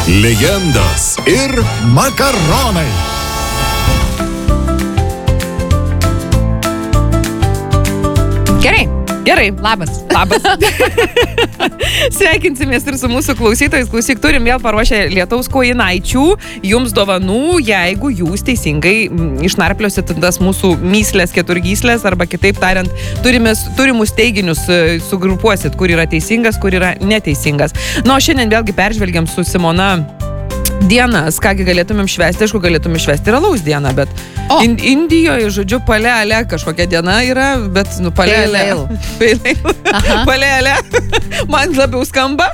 Legendos ir makaronai. Gerai, labas. Sveikinsimės ir su mūsų klausytojais. Klausyk, turim vėl paruošę lietaus kojinaičių, jums dovanų, jeigu jūs teisingai išnarpliosit tas mūsų myslės, keturgyslės, arba kitaip tariant, turimus teiginius sugrupuosit, kur yra teisingas, kur yra neteisingas. Na, o šiandien vėlgi peržvelgiam su Simona dienas, kągi galėtumėm švęsti, aišku, galėtumėm švęsti ir alaus dieną, bet Indijoje, žodžiu, palė kažkokia diena yra, bet, palė man labiau skamba.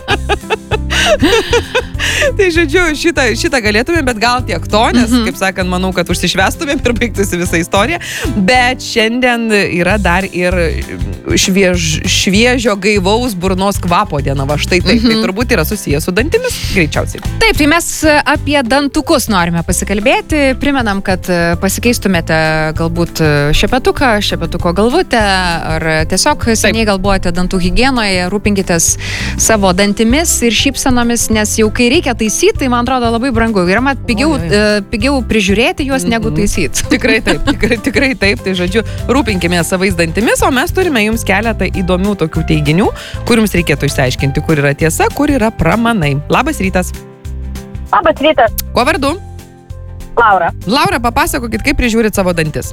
Tai, žodžiu, šitą galėtumėm, bet gal tiek to, nes, kaip sakant, manau, kad užsišvestumėm ir baigtųsi visą istoriją, bet šiandien yra dar ir šviežio gaivaus burnos kvapo diena, va štai taip, tai turbūt yra susijęs su dantimis, greičiausiai. Taip, tai mes apie dantukus norime pasikalbėti, primenam, kad pasikeistumėte galbūt šepetuko galvutę, ar tiesiog seniai galvojate dantų higienoje, rūpinkitės savo dantimis ir šypsenomis, nes jau kai reikia taisyti, tai man atrodo labai brangu. Ir man pigiau prižiūrėti juos negu taisyti. Tikrai taip, tai žodžiu, rūpinkime savais dantimis, o mes turime jums keletą įdomių tokių teiginių, kur jums reikėtų išsiaiškinti, kur yra tiesa, kur yra pramanai. Labas rytas. Labas rytas. Kuo vardu? Laura. Laura, papasakokit, kaip prižiūrit savo dantis.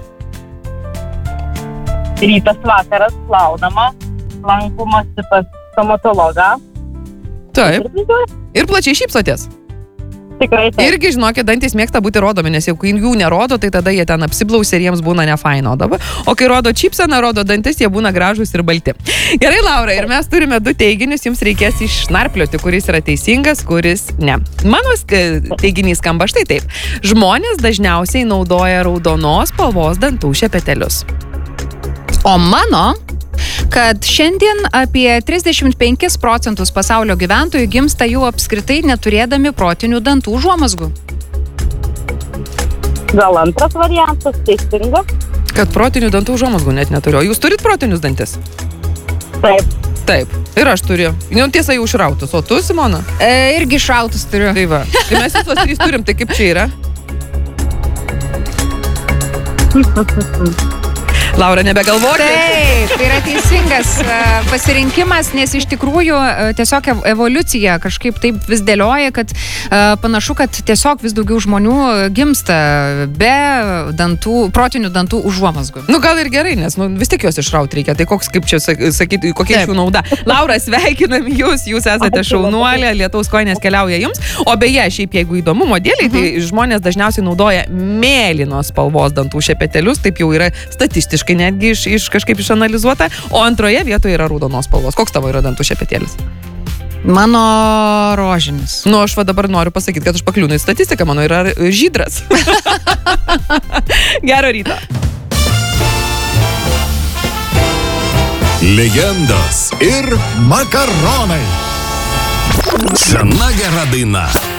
Rytas vakaras, plaunama, lankomasi pas stomatologą. Taip. Ir plačiai šypsotės. Tikrai taip. Irgi, žinokit, dantis mėgsta būti rodomi, nes jau kai jų nerodo, tai tada jie ten apsiblausia ir jiems būna nefaino. O kai rodo čipseną, rodo dantis, jie būna gražūs ir balti. Gerai, Laura, ir mes turime 2 teiginius, jums reikės išnarplioti, kuris yra teisingas, kuris ne. Mano teiginys skamba štai taip. Žmonės dažniausiai naudoja raudonos spalvos dantų šepetelius. O mano, kad šiandien apie 35% pasaulio gyventojų gimsta jau apskritai neturėdami protinių dantų užuomazgų. Gal antras variantas teisingas? Kad protinių dantų užuomazgų net neturiu. Jūs turit protinius dantis? Taip. Taip. Ir aš turiu. Tiesa, jau išrautus. O tu, Simona? Irgi išrautus turiu. Tai va. Tai mes visos 3 turim, tai kaip čia yra? Laura, nebegalvokit. Taip, tai yra teisingas pasirinkimas, nes iš tikrųjų tiesiog evoliucija kažkaip taip vis dėlioja, kad panašu, kad tiesiog vis daugiau žmonių gimsta be protinių dantų užuomazgų. Gal ir gerai, nes vis tik juos išrauti reikia. Tai koks, kaip čia sakyti, kokia iš jų nauda. Laura, sveikinam jūs esate šaunuolė, lietaus kojinės keliauja jums. O beje, šiaip jeigu įdomumo dėliai, tai žmonės dažniausiai naudoja mėlynos spalvos dantų šepetelius, taip jau yra statistiškai netgi kažkaip išanalizuota, o antroje vietoje yra raudonos spalvos. Koks tavo yra dantų šepetėlis? Mano rožinis. Aš dabar noriu pasakyti, kad aš pakliūnu į statistiką, mano yra žydras. Gero ryto. Legendos ir makaronai. Sena gera daina.